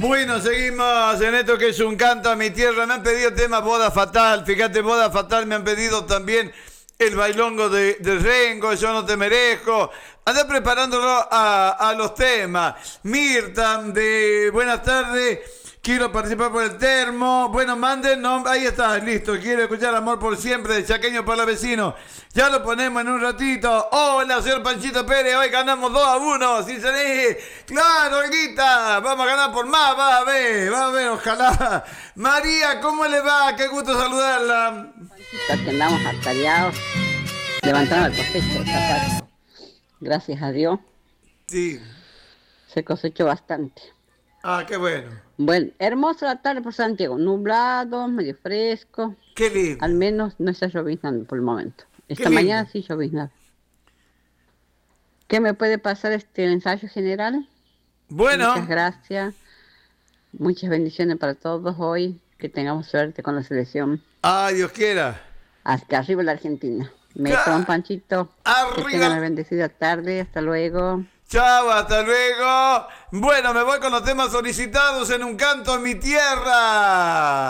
Bueno, seguimos en esto que es un canto a mi tierra. Me han pedido temas Boda Fatal. Fíjate, Boda Fatal me han pedido también el bailongo de Rengo, Yo no te merezco. Anda preparándolo a los temas. Mirta, de buenas tardes. Quiero participar por el termo. Bueno, manden, no, ahí está, listo. Quiero escuchar Amor por Siempre de Chaqueño para Vecino. Ya lo ponemos en un ratito. Hola, señor Panchito Pérez. Hoy ganamos 2-1. ¿Sí salí? Claro, Olguita. Vamos a ganar por más. Va a ver, ojalá. María, ¿cómo le va? Qué gusto saludarla. Panchito, que andamos atareados, levantando el cosecho de zapallo. Gracias a Dios. Sí. Se cosechó bastante. Ah, qué bueno. Bueno, hermosa la tarde por Santiago, nublado, medio fresco. Qué lindo. Al menos no está lloviznando por el momento. Esta lindo. mañana sí lloviznaba. ¿Qué me puede pasar este ensayo general? Bueno. Muchas gracias. Muchas bendiciones para todos hoy. Que tengamos suerte con la selección. Ah, Dios quiera. Hasta arriba la Argentina. Metón, Panchito. Arriba. Que tengan una bendecida tarde. Hasta luego. Chao, hasta luego. Bueno, me voy con los temas solicitados en un canto a mi tierra.